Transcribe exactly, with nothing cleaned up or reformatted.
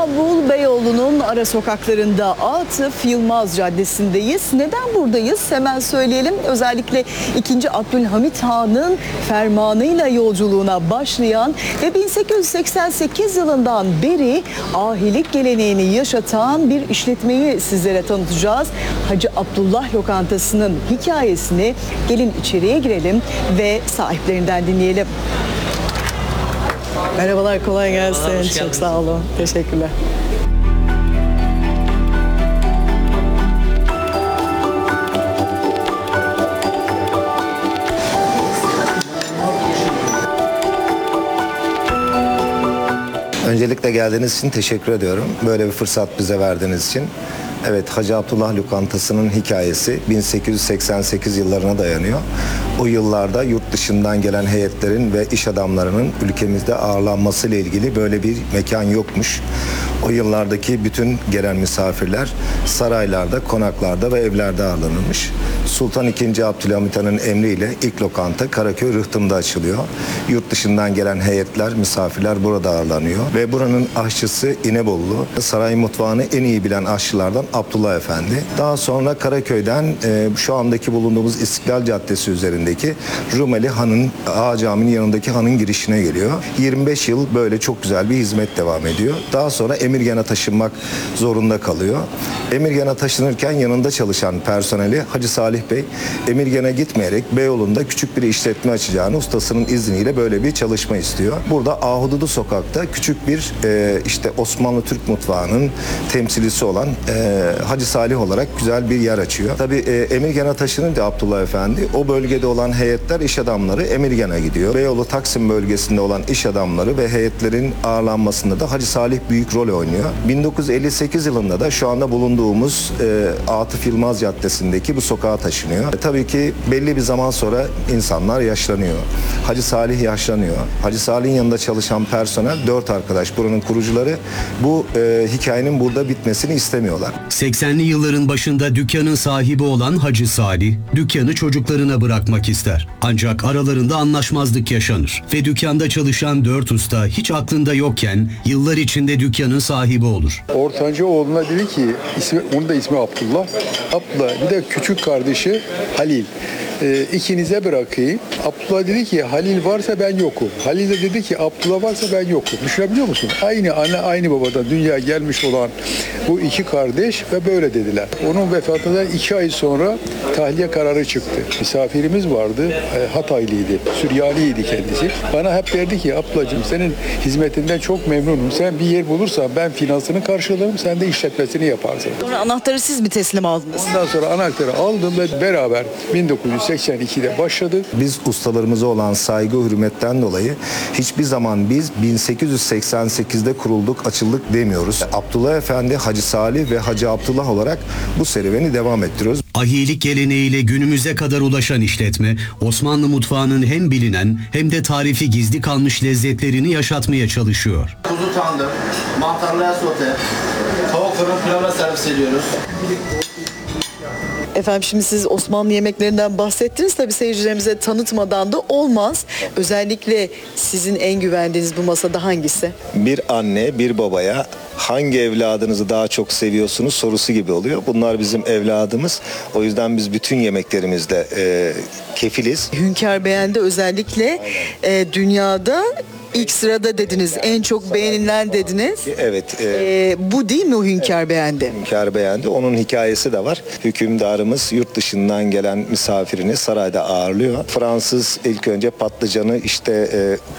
İstanbul Beyoğlu'nun ara sokaklarında Atıf Yılmaz Caddesi'ndeyiz. Neden buradayız? Hemen söyleyelim. Özellikle ikinci. Abdülhamit Han'ın fermanıyla yolculuğuna başlayan ve bin sekiz yüz seksen sekiz yılından beri ahilik geleneğini yaşatan bir işletmeyi sizlere tanıtacağız. Hacı Abdullah Lokantası'nın hikayesini gelin içeriye girelim ve sahiplerinden dinleyelim. Merhabalar, kolay gelsin. Çok sağ olun. Teşekkürler. Öncelikle geldiğiniz için teşekkür ediyorum. Böyle bir fırsat bize verdiğiniz için. Evet, Hacı Abdullah Lokantası'nın hikayesi bin sekiz yüz seksen sekiz yıllarına dayanıyor. O yıllarda yurt dışından gelen heyetlerin ve iş adamlarının ülkemizde ağırlanması ile ilgili böyle bir mekan yokmuş. O yıllardaki bütün gelen misafirler saraylarda, konaklarda ve evlerde ağırlanırmış. Sultan ikinci. Abdülhamit Han'ın emriyle ilk lokanta Karaköy Rıhtım'da açılıyor. Yurt dışından gelen heyetler, misafirler burada ağırlanıyor. Ve buranın aşçısı İnebolu, saray mutfağını en iyi bilen aşçılardan Abdullah Efendi. Daha sonra Karaköy'den e, şu andaki bulunduğumuz İstiklal Caddesi üzerindeki Rumeli Han'ın, Ağa Camii'nin yanındaki hanın girişine geliyor. yirmi beş yıl böyle çok güzel bir hizmet devam ediyor. Daha sonra Emirgan'a taşınmak zorunda kalıyor. Emirgan'a taşınırken yanında çalışan personeli Hacı Salih Bey, Emirgan'a gitmeyerek Beyoğlu'nda küçük bir işletme açacağını ustasının izniyle böyle bir çalışma istiyor. Burada Ahududu Sokak'ta küçük bir e, işte Osmanlı Türk mutfağının temsilcisi olan e, Hacı Salih olarak güzel bir yer açıyor. Tabii e, Emirgan'a taşınınca Abdullah Efendi, o bölgede olan heyetler, iş adamları Emirgan'a gidiyor. Beyoğlu Taksim bölgesinde olan iş adamları ve heyetlerin ağırlanmasında da Hacı Salih büyük rol oynuyor. bin dokuz yüz elli sekiz yılında da şu anda bulunduğumuz e, Atıf Yılmaz Caddesi'ndeki bu sokağa taşınıyor. E, tabii ki belli bir zaman sonra insanlar yaşlanıyor. Hacı Salih yaşlanıyor. Hacı Salih'in yanında çalışan personel, dört arkadaş, buranın kurucuları, bu e, hikayenin burada bitmesini istemiyorlar. seksenli yılların başında dükkanın sahibi olan Hacı Salih, dükkanı çocuklarına bırakmak ister. Ancak aralarında anlaşmazlık yaşanır ve dükkanda çalışan dört usta hiç aklında yokken yıllar içinde dükkanın sahibi olur. Ortanca oğluna dedi ki, ismi, onun da ismi Abdullah. Abdullah, bir de küçük kardeşi Halil. E, ikinize bırakayım. Abdullah dedi ki Halil varsa ben yokum. Halil de dedi ki Abdullah varsa ben yokum. Düşünebiliyor musun? Aynı anne aynı babadan dünyaya gelmiş olan bu iki kardeş ve böyle dediler. Onun vefatından iki ay sonra tahliye kararı çıktı. Misafirimiz vardı. E, Hataylıydı. Süryaniydi kendisi. Bana hep derdi ki Abdullah'cığım senin hizmetinden çok memnunum. Sen bir yer bulursan ben finansını karşılarım. Sen de işletmesini yaparsın. Sonra anahtarı siz mi teslim aldınız? Ondan sonra anahtarı aldım ve beraber bin dokuz yüz seksen ikide başladık. Biz ustalarımıza olan saygı, hürmetten dolayı hiçbir zaman biz bin sekiz yüz seksen sekizde kurulduk, açıldık demiyoruz. Abdullah Efendi, Hacı Salih ve Hacı Abdullah olarak bu serüveni devam ettiriyoruz. Ahilik geleneğiyle günümüze kadar ulaşan işletme, Osmanlı mutfağının hem bilinen hem de tarifi gizli kalmış lezzetlerini yaşatmaya çalışıyor. Kuzu tandır, mantarlıya sote, tavuk fırın pilavla servis ediyoruz. Efendim şimdi siz Osmanlı yemeklerinden bahsettiniz. Tabii seyircilerimize tanıtmadan da olmaz. Özellikle sizin en güvendiğiniz bu masada hangisi? Bir anne, bir babaya hangi evladınızı daha çok seviyorsunuz sorusu gibi oluyor. Bunlar bizim evladımız. O yüzden biz bütün yemeklerimizde e, kefiliz. Hünkar Beğendi özellikle e, dünyada ilk sırada dediniz. En çok beğenilen dediniz. Evet. E, E, bu değil mi o Hünkar Beğendi? Hünkar Beğendi. Onun hikayesi de var. Hükümdarımız yurt dışından gelen misafirini sarayda ağırlıyor. Fransız ilk önce patlıcanı işte e,